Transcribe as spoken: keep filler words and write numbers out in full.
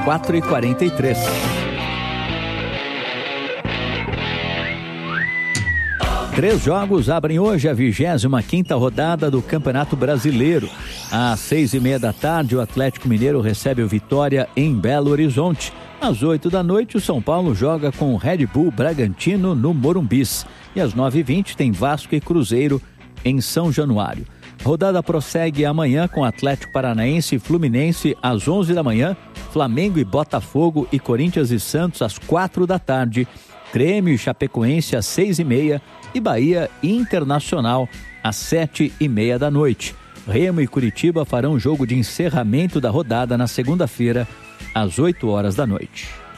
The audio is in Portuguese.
quatro e quarenta e três. Três jogos abrem hoje a vigésima quinta rodada do Campeonato Brasileiro. Às seis e meia da tarde, o Atlético Mineiro recebe o Vitória em Belo Horizonte. Às oito da noite, o São Paulo joga com o Red Bull Bragantino no Morumbis. E às nove e vinte tem Vasco e Cruzeiro em São Januário. A rodada prossegue amanhã com Atlético Paranaense e Fluminense às onze da manhã, Flamengo e Botafogo e Corinthians e Santos às quatro da tarde, Grêmio e Chapecoense às seis e meia e Bahia Internacional às sete e meia da noite. Remo e Curitiba farão jogo de encerramento da rodada na segunda-feira às oito horas da noite.